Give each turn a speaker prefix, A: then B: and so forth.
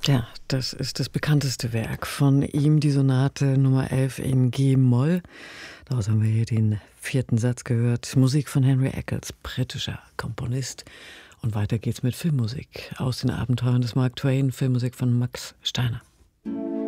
A: Ja, das ist das bekannteste Werk von ihm, die Sonate Nummer 11 in G-Moll. Daraus haben wir hier den vierten Satz gehört. Musik von Henry Eccles, britischer Komponist. Und weiter geht's mit Filmmusik aus den Abenteuern des Mark Twain, Filmmusik von Max Steiner.